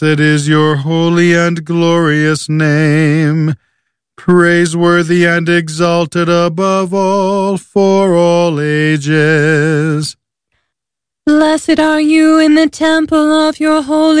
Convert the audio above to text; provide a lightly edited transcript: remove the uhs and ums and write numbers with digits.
Blessed is your holy and glorious name, praiseworthy and exalted above all for all ages. Blessed are you in the temple of your holy